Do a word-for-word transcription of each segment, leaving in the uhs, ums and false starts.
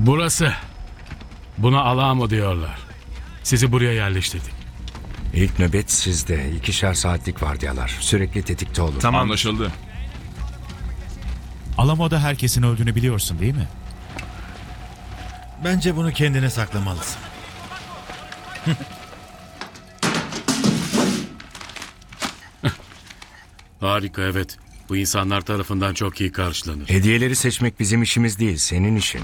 Burası. Buna Alamo diyorlar. Sizi buraya yerleştirdik. İlk nöbet sizde. İkişer saatlik vardiyalar. Sürekli tetikte olun. Tamam. Anlaşıldı. Alamo'da herkesin öldüğünü biliyorsun değil mi? Bence bunu kendine saklamalısın. Harika, evet. Bu insanlar tarafından çok iyi karşılanır. Hediyeleri seçmek bizim işimiz değil, senin işin.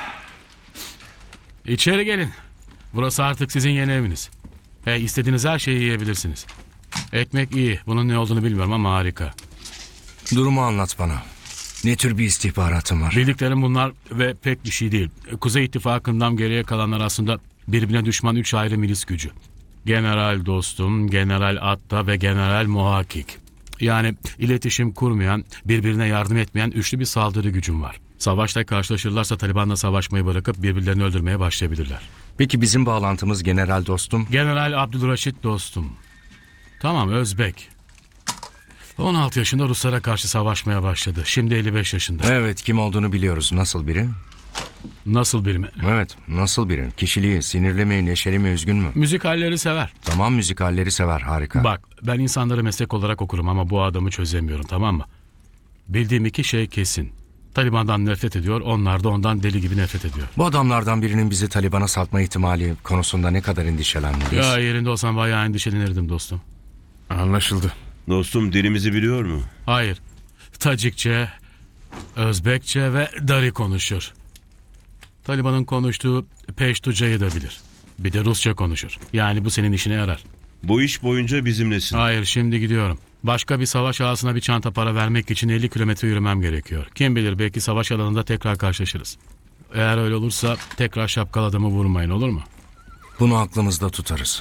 İçeri gelin. Burası artık sizin yeni eviniz. Hey, istediğiniz her şeyi yiyebilirsiniz. Ekmek iyi. Bunun ne olduğunu bilmiyorum ama harika. Durumu anlat bana. Ne tür bir istihbaratın var? Bildiklerim bunlar ve pek bir şey değil. Kuzey İttifakı'ndan geriye kalanlar aslında birbirine düşman üç ayrı milis gücü. General Dostum, General Atta ve General Muhakkik. Yani iletişim kurmayan, birbirine yardım etmeyen üçlü bir saldırı gücüm var. Savaşta karşılaşırlarsa Taliban'la savaşmayı bırakıp birbirlerini öldürmeye başlayabilirler. Peki bizim bağlantımız General Dostum? General Abdülreşit Dostum. Tamam, Özbek. on altı yaşında Ruslara karşı savaşmaya başladı. Şimdi elli beş yaşında. Evet, kim olduğunu biliyoruz. Nasıl biri? Nasıl biri mi? Evet, nasıl biri? Kişiliği, sinirli mi, neşeli mi, üzgün mü? Müzikalleri sever. Tamam, müzikalleri sever, harika. Bak, ben insanları meslek olarak okurum ama bu adamı çözemiyorum, tamam mı? Bildiğim iki şey kesin. Taliban'dan nefret ediyor, onlar da ondan deli gibi nefret ediyor. Bu adamlardan birinin bizi Taliban'a satma ihtimali konusunda ne kadar endişelenmeliyiz? Ya yerinde olsam bayağı endişelenirdim dostum. Anlaşıldı. Dostum dilimizi biliyor mu? Hayır. Tacikçe, Özbekçe ve Dari konuşur. Taliban'ın konuştuğu Peştuca'yı da bilir. Bir de Rusça konuşur. Yani bu senin işine yarar. Bu iş boyunca bizimlesin. Hayır, şimdi gidiyorum. Başka bir savaş ağasına bir çanta para vermek için elli kilometre yürümem gerekiyor. Kim bilir, belki savaş alanında tekrar karşılaşırız. Eğer öyle olursa tekrar şapkalı adamı vurmayın, olur mu? Bunu aklımızda tutarız.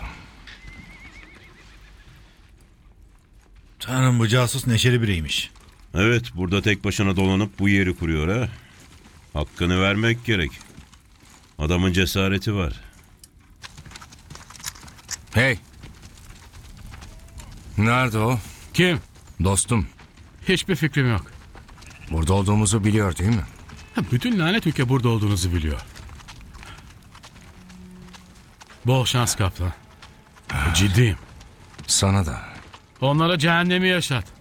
Tanrım, bu casus neşeli biriymiş. Evet, burada tek başına dolanıp bu yeri kuruyor ha. Hakkını vermek gerek. Adamın cesareti var. Hey! Nerede o? Kim? Dostum. Hiçbir fikrim yok. Burada olduğumuzu biliyor değil mi? Ha, bütün lanet ülke burada olduğunuzu biliyor. Bol şans kaptan. Ciddiyim. Sana da. Onlara cehennemi yaşat.